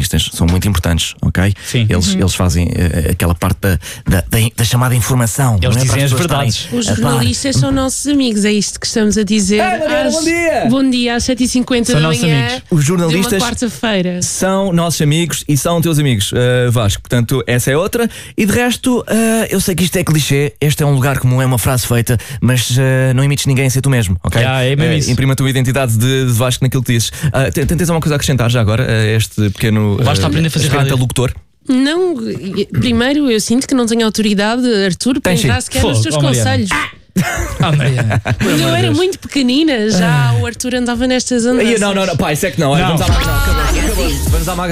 jornalistas são muito importantes, ok? Sim. Eles fazem aquela parte da chamada informação. Eles não é? dizem as Para verdades. Os jornalistas são nossos amigos, é isto que estamos a dizer. Mariana, bom dia! Bom dia, às 7h50 São da nossos manhã. amigos. Os De jornalistas uma quarta-feira. são nossos amigos e são teus amigos, Vasco. Portanto, essa é outra. E de resto, eu sei que isto é clichê. Este é um lugar comum, é uma frase feita, mas não imites ninguém a ser tu mesmo, ok? É mesmo isso. Imprima a tua identidade de Vasco naquilo que dizes. Tens alguma coisa a acrescentar já agora? Este pequeno. Vasco está a aprender a fazer rádio. locutor. Não, primeiro eu sinto que não tenho autoridade, Arthur, para Tens sim. entrar sequer nos teus Mariana. conselhos. Mariana. Quando eu era muito pequenina, já o Arthur andava nestas andanças. Não, pá, isso é que não. Olha, Não. vamos à máquina. Vamos à máquina.